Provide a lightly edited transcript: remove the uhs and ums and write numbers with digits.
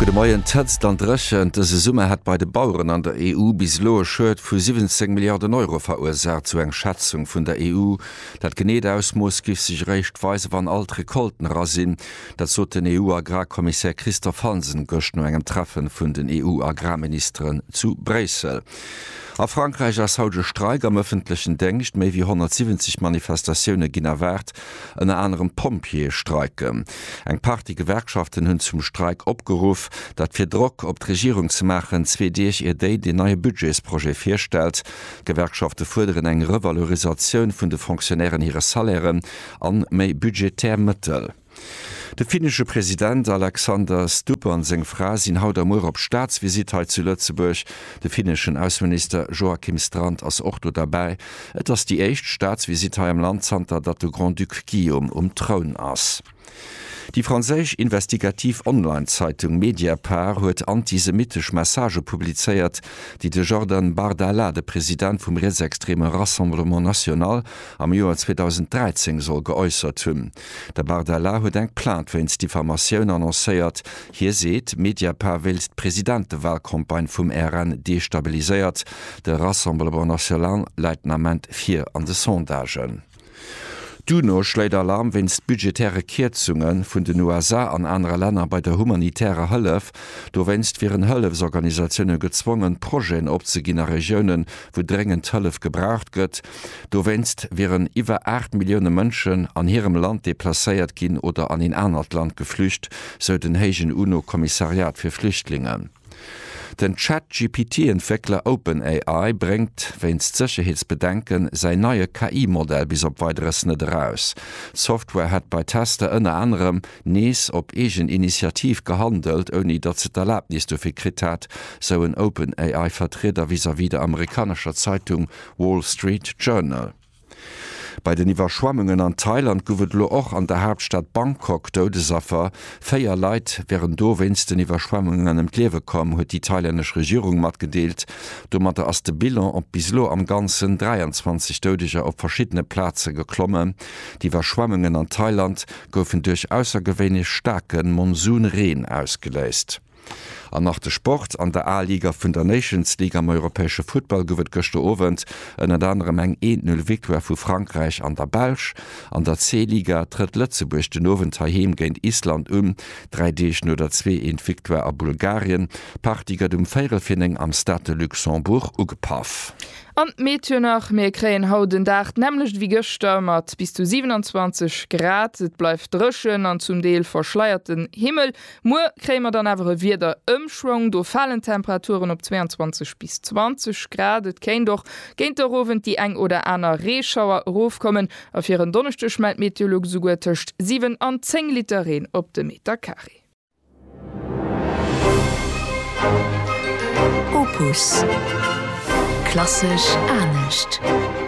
Gute Morgen, Tëtzt an Drëchen, dëse Summe hat bei de Bauern an der EU bis loe Schëd vu 17 Milliarden Euro verursacht zu eng Schätzung vun der EU. Dat geneet Ausmoos gif sich rechtweise wann alt Rekolten rasinn, dat so den EU-Agrarkommissär Christoph Hansen gocht no engem Treffen vun den EU-Agrarministeren zu Brüssel. A Frankreich ass hautge Streik am öffentlichen Denkt méi wie 170 Manifestationune ginn erwert en anderem Pompierstreike. Eng Party Gewerkschaften hunn zum Streik opgeruf, dat fir Druck op d'Regierung ze machen, CDD de neue Budgetsproje firstel. Gewerkschafte forderen eng Revalorisationun vun de Funktionären ihre Salären an méi budgetärmëttel. De finnische Präsident Alexander Stubb an seng Fra sinn haut am op Staatsvisitheit zu Lützeburg. De finnischen Außenminister Joachim Strand ass Orto dabei, et ass die echt Staatsvisitheit am Landzanter dat de Grand Duc Guillaume Thron ass. Die französisch Investigativ-Online-Zeitung Mediapart huet antisemitisch Message publizeiert, die de Jordan Bardella, de Präsident vom rechtsextremen Rassemblement National, am Joar 2013 soll geäußert hunn. Der Bardella huet eng plant, wenns Diffamationun annoncéiert. Hier seht, Mediapart will Präsidentewahlkampagne vum RN destabiliséiert. De Rassemblement National Leitnament 4 an de Sondagen. Duno schlägt Alarm, wenn's budgetäre Kürzungen vun den USA an andere Länder bei der humanitäre Hëllef, do wennst wären Hëllefsorganisationen gezwungen, Projekten opzugin a Regionen, wo drängend Hëllef gebraucht gëtt, do wennst wären iwwer 8 Millionen Mënschen an ihrem Land deplacéiert gin oder an in anderes Land geflücht, so den Hagen UNO-Kommissariat für Flüchtlinge. Den ChatGPT-Entwickler OpenAI bringt, wenn's Sicherheitsbedenken, sein neue KI-Modell bis op weiteres net raus. Software hat bei Tester unter anderem nees op egen Initiativ gehandelt, ohne dat ze d'Erlaubnis dafür gekriegt hat, so ein OpenAI-Vertreter vis-à-vis der amerikanischer Zeitung Wall Street Journal. Bei den Überschwammungen an Thailand gowet lo och an der Hauptstadt Bangkok Todesaffer 4 Leiit wären do wennns den Überschwammungen an dem Klewe kom, huet die thailändische Regierung mat gedeelt. Do mat der as de Bilan op bislo am ganzen 23 Todeger op verschiedene Plätze geklommen. Die Überschwammungen an Thailand goufen durch aussergewöhnlich starken Monsunregen ausgeläst. An nach de Sport an der A-Liga vun der Nations League am europäesche Football gewët gochte Owend en et anderem eng 1-0 Victoire vu Frankreich an der Belsch. An der C-Liga tritt Lützeburg den Owend heim géint Island 3-2 in Victoire a Bulgarien, Partiger dem Féierelfinning am Stade Luxemburg ugepaf. An Meteor nach mir kräen haut den Dach nämlich wie gestürmert bis zu 27 Grad. Et bleibt drschen an zum Deel verschleierten Himmel. Nur krämer dann aber wieder Umschwung. Do fallen Temperaturen op 22 bis 20 Grad. Et kein doch géint der Rowen die eng oder aner Reschauer raufkommen. Auf ihren Donnerstag schmelt Meteorolog sogar tischt 7 an 10 Liter Regen op de Meter Carré. Opus. Klassisch ernst.